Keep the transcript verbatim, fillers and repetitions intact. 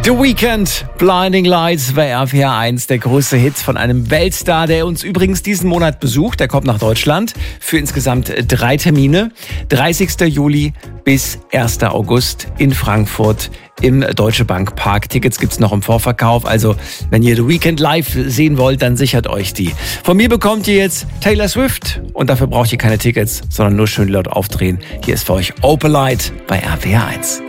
The Weeknd, Blinding Lights bei R P R eins, der größte Hit von einem Weltstar, der uns übrigens diesen Monat besucht. Der kommt nach Deutschland für insgesamt drei Termine. dreißigster Juli bis erster August in Frankfurt im Deutsche Bank Park. Tickets gibt's noch im Vorverkauf. Also, wenn ihr The Weeknd live sehen wollt, dann sichert euch die. Von mir bekommt ihr jetzt Taylor Swift und dafür braucht ihr keine Tickets, sondern nur schön laut aufdrehen. Hier ist für euch Opalite bei R P R eins.